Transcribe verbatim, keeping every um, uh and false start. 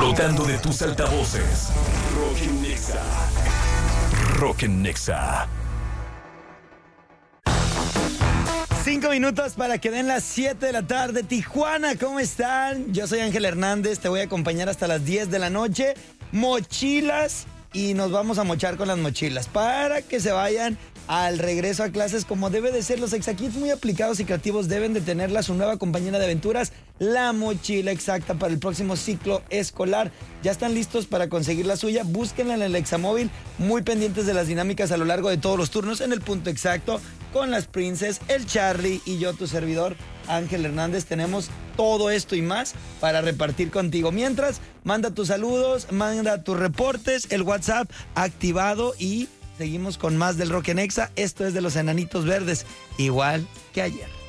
Explotando de tus altavoces. Rock en Nexa. Rock en Nexa. Cinco minutos para que den las siete de la tarde. Tijuana, ¿cómo están? Yo soy Ángel Hernández, te voy a acompañar hasta las diez de la noche. Mochilas y nos vamos a mochar con las mochilas para que se vayan al regreso a clases como debe de ser. Los Exacits muy aplicados y creativos deben de tenerla su nueva compañera de aventuras, la mochila exacta para el próximo ciclo escolar. Ya están listos para conseguir la suya. Búsquenla en el Examóvil, muy pendientes de las dinámicas a lo largo de todos los turnos en el punto exacto con las Princess, el Charlie y yo, tu servidor Ángel Hernández. Tenemos todo esto y más para repartir contigo. Mientras, manda tus saludos, manda tus reportes, el WhatsApp activado y seguimos con más del Rock en Nexa. Esto es de los Enanitos Verdes, igual que ayer.